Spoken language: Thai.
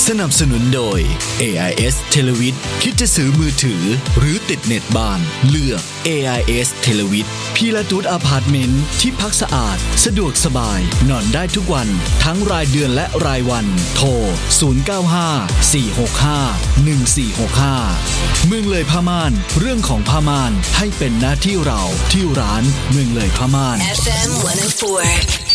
สนับสนุนโดย AIS Televid คิดจะซื้อมือถือหรือติดเน็ตบ้านเลือก AIS Televid พีลาตูสอพาร์ตเมนต์ที่พักสะอาดสะดวกสบายนอนได้ทุกวันทั้งรายเดือนและรายวันโทร0954651465เมืองเลยผ้าม่านเรื่องของผ้าม่านให้เป็นหน้าที่เราที่ร้านเมืองเลยผ้าม่าน FM 104